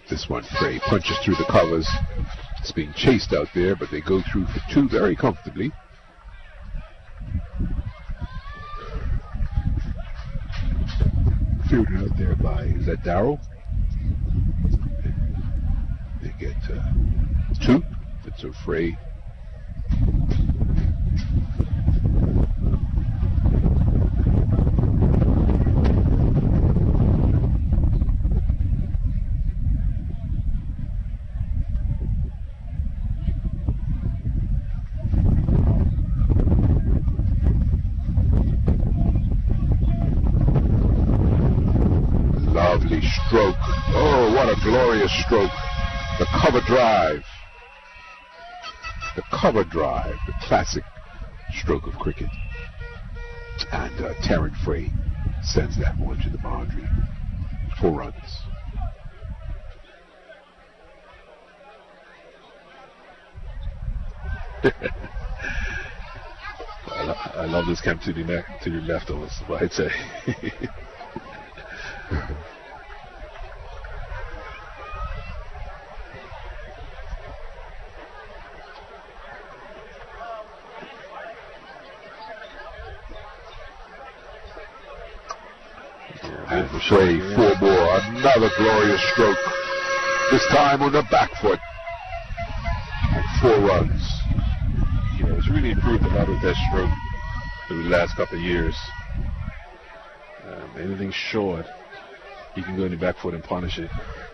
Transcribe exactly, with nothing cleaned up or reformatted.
This one, Frey punches through the covers. It's being chased out there, but they go through for two very comfortably. Fielded out there by, is that Darryl? They get uh, two. That's a Frey. Lovely stroke. Oh, what a glorious stroke. The cover drive. The cover drive. The classic stroke of cricket. And uh, Terran Frey sends that one to the boundary. Four runs. I, lo I love this camp to the, ne to the left of us, I'd say. And Frey, four more, another glorious stroke. This time on the back foot. Four runs. You know, it's really improved a lot with that stroke through the last couple of years. Um, anything short, he can go in the back foot and punish it.